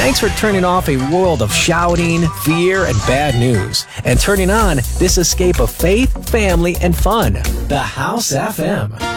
Thanks for turning off a world of shouting, fear, and bad news, and turning on this escape of faith, family, and fun. The House FM.